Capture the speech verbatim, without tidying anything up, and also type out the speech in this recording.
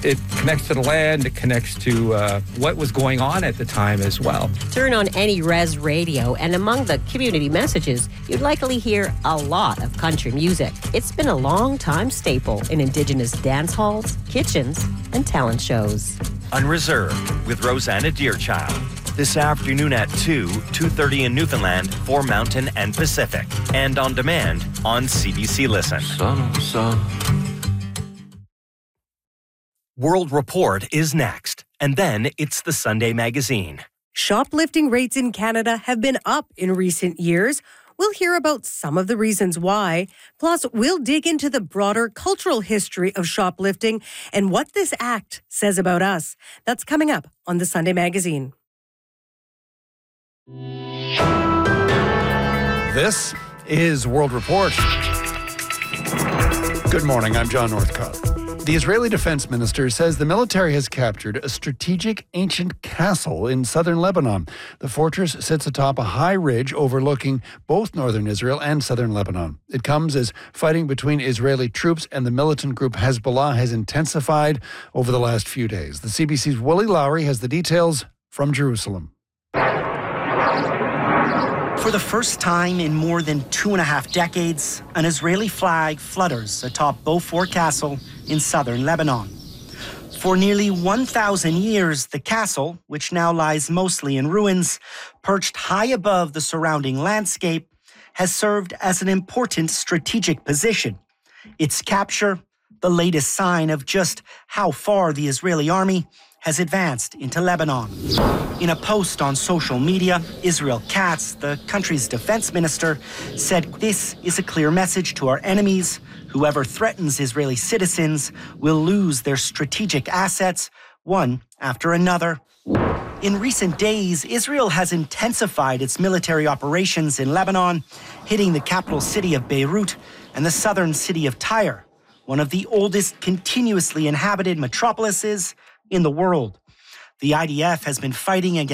It connects to the land, it connects to uh, what was going on at the time as well. Turn on any res radio, and among the community messages, you'd likely hear a lot of country music. It's been a long-time staple in Indigenous dance halls, kitchens, and talent shows. Unreserved with Rosanna Deerchild. This afternoon at two, two thirty in Newfoundland for Mountain and Pacific. And on demand on C B C Listen. Son, son. World Report is next, and then it's the Sunday Magazine. Shoplifting rates in Canada have been up in recent years. We'll hear about some of the reasons why. Plus, we'll dig into the broader cultural history of shoplifting and what this act says about us. That's coming up on the Sunday Magazine. This is World Report. Good morning, I'm John Northcott. The Israeli defense minister says the military has captured a strategic ancient castle in southern Lebanon. The fortress sits atop a high ridge overlooking both northern Israel and southern Lebanon. It comes as fighting between Israeli troops and the militant group Hezbollah has intensified over the last few days. The C B C's Willie Lowry has the details from Jerusalem. For the first time in more than two and a half decades, an Israeli flag flutters atop Beaufort Castle in southern Lebanon. For nearly one thousand years, the castle, which now lies mostly in ruins, perched high above the surrounding landscape, has served as an important strategic position. Its capture, the latest sign of just how far the Israeli army has advanced into Lebanon. In a post on social media, Israel Katz, the country's defense minister, said this is a clear message to our enemies. Whoever threatens Israeli citizens will lose their strategic assets, one after another. In recent days, Israel has intensified its military operations in Lebanon, hitting the capital city of Beirut and the southern city of Tyre, one of the oldest continuously inhabited metropolises in the world. The I D F has been fighting against